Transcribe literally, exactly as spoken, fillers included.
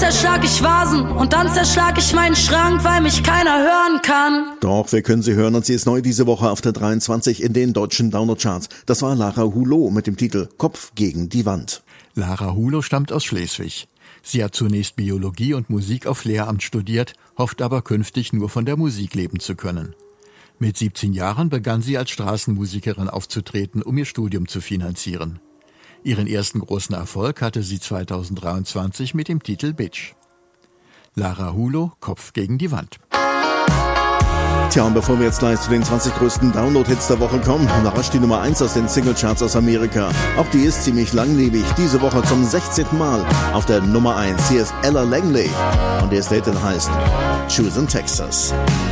zerschlag ich Vasen und dann zerschlag ich meinen Schrank, weil mich keiner hören kann. Doch, wir können sie hören und sie ist neu diese Woche auf der dreiundzwanzig in den deutschen Download-Charts. Das war Lara Hulot mit dem Titel Kopf gegen die Wand. Lara Hulot stammt aus Schleswig. Sie hat zunächst Biologie und Musik auf Lehramt studiert, hofft aber künftig nur von der Musik leben zu können. Mit siebzehn Jahren begann sie als Straßenmusikerin aufzutreten, um ihr Studium zu finanzieren. Ihren ersten großen Erfolg hatte sie zweitausenddreiundzwanzig mit dem Titel Bitch. Lara Hulot, Kopf gegen die Wand. Tja, und bevor wir jetzt gleich zu den zwanzig größten Download-Hits der Woche kommen, noch rasch die Nummer eins aus den Singlecharts aus Amerika. Auch die ist ziemlich langlebig. Diese Woche zum sechzehnten Mal auf der Nummer eins. Hier ist Ella Langley und der Statement heißt Choosing Texas.